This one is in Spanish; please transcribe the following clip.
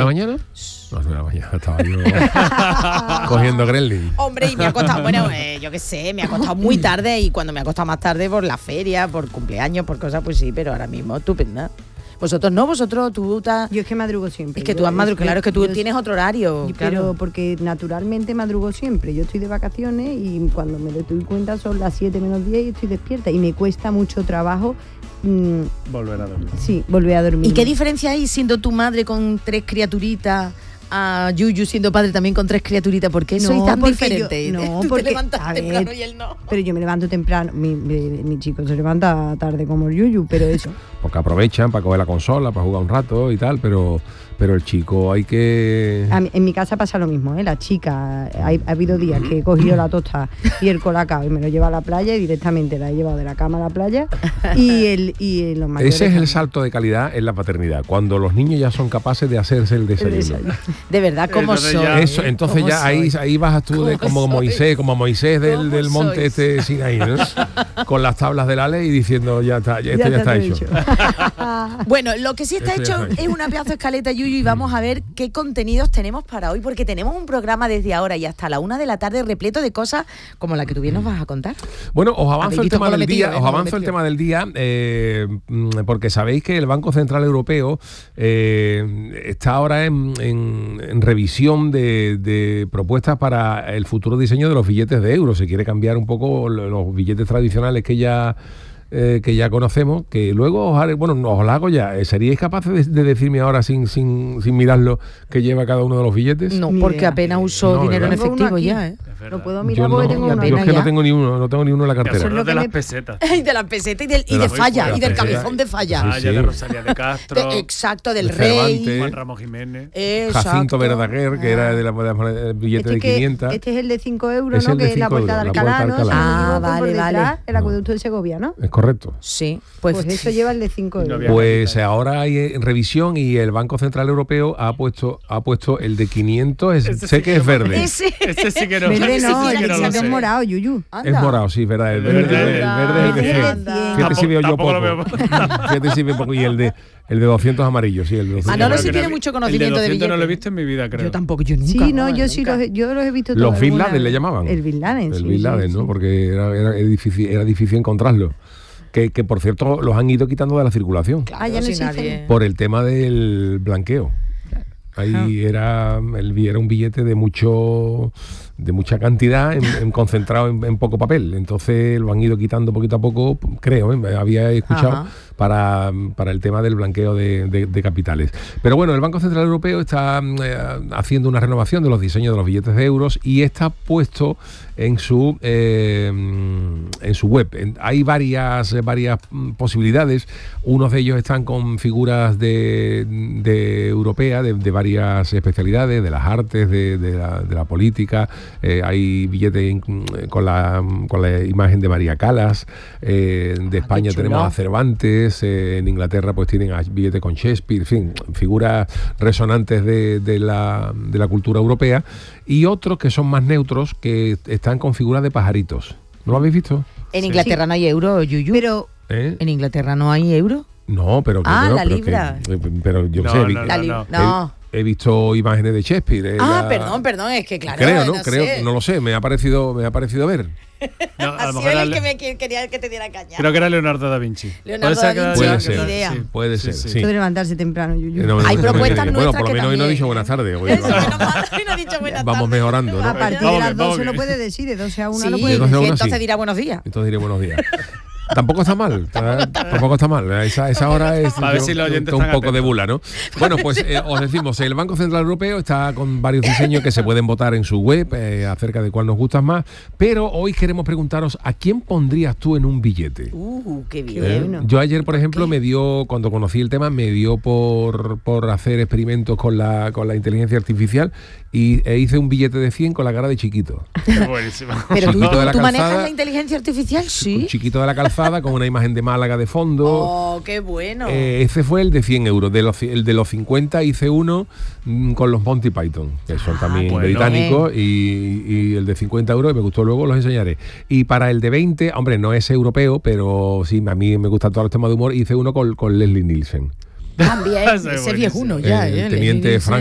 mañana? A las 9 de la mañana estaba yo cogiendo gremlin. Hombre, y me ha costado, bueno, yo qué sé, me ha costado muy tarde, y cuando me ha costado más tarde por la feria, por cumpleaños, por cosas, pues sí, pero ahora mismo estupenda. Vosotros no, tú estás... Yo es que madrugo siempre. Es que tú has madrugado, claro, es que tú tienes otro horario. Pero claro. porque naturalmente madrugo siempre. Yo estoy de vacaciones y cuando me doy cuenta son las 7 menos 10 y estoy despierta. Y me cuesta mucho trabajo volver a dormir. Sí, volver a dormir. ¿Y qué diferencia hay siendo tu madre con 3 criaturitas a Yuyu siendo padre también con 3 criaturitas? ¿Por qué sois tan diferentes? Tú te levantas temprano y él no. Pero yo me levanto temprano. Mi chico se levanta tarde como el Yuyu, pero eso. Porque aprovechan para coger la consola, para jugar un rato y tal, pero el chico hay que... En mi casa pasa lo mismo, ¿eh? La chica, ha habido días que he cogido la tosta y el colacao y me lo lleva a la playa y directamente la he llevado de la cama a la playa y los mayores. Ese es el salto de calidad en la paternidad, cuando los niños ya son capaces de hacerse el desayuno. De verdad, ¿cómo son? Eso, entonces ya ahí bajas tú de como Moisés del monte este Sinaí, ¿no? Con las tablas de la ley y diciendo ya está hecho. Bueno, lo que sí está hecho es una pedazo de escaleta, Yuyu, y vamos a ver qué contenidos tenemos para hoy, porque tenemos un programa desde ahora y hasta la 1 de la tarde repleto de cosas como la que tú bien nos vas a contar. Bueno, os avanzo el tema del día, porque sabéis que el Banco Central Europeo está ahora en revisión de propuestas para el futuro diseño de los billetes de euro. Se quiere cambiar un poco los billetes tradicionales que ya conocemos, que luego os la hago ya. ¿Seríais capaces de decirme ahora sin mirarlo qué lleva cada uno de los billetes? No, porque apenas uso dinero en efectivo ya, ¿eh? Lo puedo mirar porque tengo uno. Yo es que no tengo ni uno en la cartera. Eso es lo de las pesetas. Y de las pesetas y de Falla, y del cabezón de Falla. Sí. De Rosalía de Castro. Exacto, del Rey. Juan Ramón Jiménez. Jacinto Verdaguer, que era de billete de 500. Este es el de 5 euros, ¿no? Que es la Puerta de Alcalá, ¿no? Vale. El acueducto de Segovia, ¿no? Es correcto. Sí. Pues eso lleva el de 5 euros. Pues ahora hay revisión y el Banco Central Europeo ha puesto el de 500, sé que es verde. Ese sí que no. Verde no, el es morado, Yuyu. Es morado, sí, verdad. El verde es de 100. Fíjate si veo yo poco. Fíjate si veo poco. Y el de 200 amarillos, sí, el de 200. Manolo sí tiene mucho conocimiento de billetes. No lo he visto en mi vida, creo. Yo tampoco, yo nunca. Sí, no, yo sí yo los he visto todos. Los Bin Laden le llamaban. El Bin Laden, sí. El Bin Laden, ¿no? Porque era difícil encontrarlo. Que por cierto los han ido quitando de la circulación. Claro, ya no existe. Por el tema del blanqueo. Ahí era un billete de mucha cantidad concentrado en poco papel. Entonces lo han ido quitando poquito a poco, creo, había escuchado, para el tema del blanqueo de capitales. Pero bueno, el Banco Central Europeo está haciendo una renovación de los diseños de los billetes de euros y está puesto en su web. Hay varias posibilidades. Unos de ellos están con figuras de europea, de varias especialidades, de las artes, de la política. Hay billetes con la imagen de María Callas. De España tenemos a Cervantes. En Inglaterra pues tienen billetes con Shakespeare, en fin, figuras resonantes de la cultura europea, y otros que son más neutros, que están con figuras de pajaritos. ¿No lo habéis visto? En Inglaterra no hay euro, Yuyu. Pero ¿en Inglaterra no hay euro? No, pero la libra. Pero yo no. He visto imágenes de Shakespeare. Perdón, es que claro. Creo, no lo sé, me ha parecido ver. No, a lo así mejor era el que quería que te diera caña. Creo que era Leonardo da Vinci. Puede ser. Sí. Tú de levantarse temprano, Yuyu. Hay propuestas nuestras. Bueno, por lo menos hoy no he dicho buenas tardes. Vamos mejorando, ¿no? A partir de las 12 lo puede decir, de 12 a 1 lo puede decir. Entonces dirá buenos días. Tampoco está mal, esa hora es a ver si los oyentes un poco de bula, ¿no? Bueno, pues os decimos, el Banco Central Europeo está con varios diseños que se pueden votar en su web acerca de cuál nos gusta más, pero hoy queremos preguntaros, ¿a quién pondrías tú en un billete? Qué bien. Yo ayer, por ejemplo, cuando conocí el tema, me dio por hacer experimentos con la inteligencia artificial e hice un billete de 100 con la cara de Chiquito. Buenísimo. Pero tú manejas la inteligencia artificial, sí. Un Chiquito de la Calzada con una imagen de Málaga de fondo. ¡Oh, qué bueno! Ese fue el de 100 euros. El de los 50 hice uno con los Monty Python, que son también británicos, y el de 50 euros, que me gustó, luego los enseñaré. Y para el de 20, hombre, no es europeo, pero sí, a mí me gustan todos los temas de humor, hice uno con Leslie Nielsen. También, ese viejuno ya, el teniente